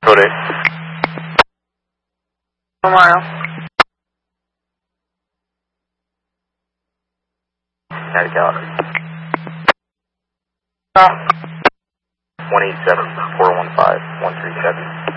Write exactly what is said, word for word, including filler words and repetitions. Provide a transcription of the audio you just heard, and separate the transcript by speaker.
Speaker 1: Code eight.
Speaker 2: Memorial.
Speaker 1: United Galaxy.
Speaker 2: Oh.
Speaker 1: one eight seven, four one five, one three seven.